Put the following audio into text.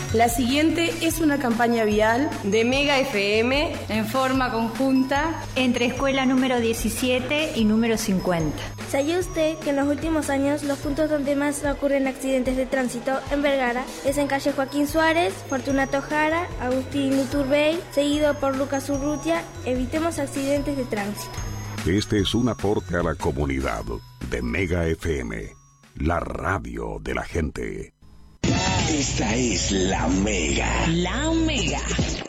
La siguiente es una campaña vial de Mega FM en forma conjunta entre escuela número 17 y número 50. ¿Sabía usted que en los últimos años los puntos donde más ocurren accidentes de tránsito en Vergara es en calle Joaquín Suárez, Fortunato Jara, Agustín Iturbey, seguido por Lucas Urrutia? Evitemos accidentes de tránsito. Este es un aporte a la comunidad de Mega FM, la radio de la gente. Esta es La Mega. La Mega.